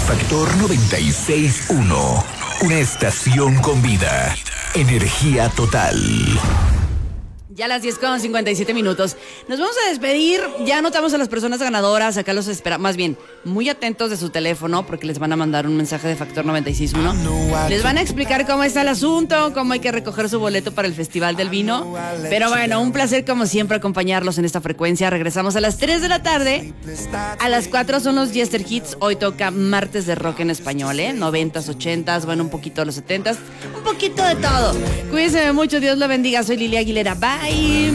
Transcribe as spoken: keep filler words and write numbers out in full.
Factor noventa y seis punto uno. Una estación con vida. Energía total. Ya a las diez con cincuenta y siete minutos. Nos vamos a despedir. Ya anotamos a las personas ganadoras. Acá los espera. Más bien, muy atentos de su teléfono porque les van a mandar un mensaje de Factor noventa y seis punto uno. Les van a explicar cómo está el asunto, cómo hay que recoger su boleto para el Festival del Vino. Pero bueno, un placer como siempre acompañarlos en esta frecuencia. Regresamos a las tres de la tarde. A las cuatro son los Yester Hits. Hoy toca martes de rock en español, ¿eh? noventas, ochentas, bueno, un poquito de los setentas. Un poquito de todo. Cuídense mucho. Dios lo bendiga. Soy Lilia Aguilera. Bye.